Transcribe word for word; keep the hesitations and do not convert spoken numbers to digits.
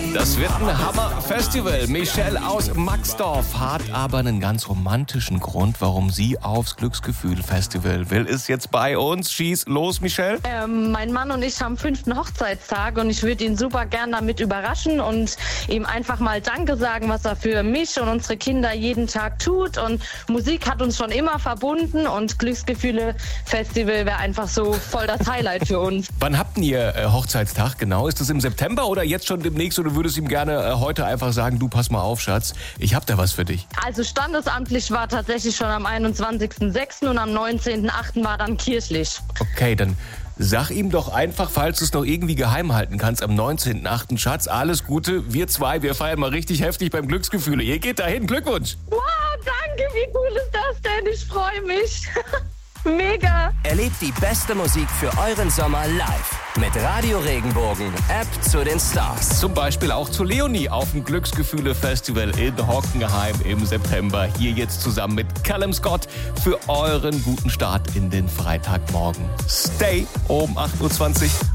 Das wird ein Hammer-Festival. Michelle aus Maxdorf hat aber einen ganz romantischen Grund, warum sie aufs Glücksgefühl-Festival will. Ist jetzt bei uns. Schieß los, Michelle. Ähm, mein Mann und ich haben fünften Hochzeitstag und ich würde ihn super gern damit überraschen und ihm einfach mal Danke sagen, was er für mich und unsere Kinder jeden Tag tut. Und Musik hat uns schon immer verbunden und Glücksgefühle-Festival wäre einfach so voll das Highlight für uns. Wann habt ihr äh, Hochzeitstag genau? Ist das im September oder jetzt schon demnächst? Oder würdest du ihm gerne äh, heute einfach sagen, du, pass mal auf, Schatz, ich hab da was für dich? Also standesamtlich war tatsächlich schon am einundzwanzigsten sechsten und am neunzehnten achten war dann kirchlich. Okay, dann sag ihm doch einfach, falls du es noch irgendwie geheim halten kannst, am neunzehnten achten Schatz, alles Gute, wir zwei, wir feiern mal richtig heftig beim Glücksgefühle. Ihr geht dahin, Glückwunsch! Wow, danke, wie cool ist das denn? Ich freue mich. Mega! Erlebt die beste Musik für euren Sommer live mit Radio Regenbogen, App zu den Stars. Zum Beispiel auch zu Leonie auf dem Glücksgefühle-Festival in Hockenheim im September. Hier jetzt zusammen mit Callum Scott für euren guten Start in den Freitagmorgen. Stay um acht Uhr zwanzig.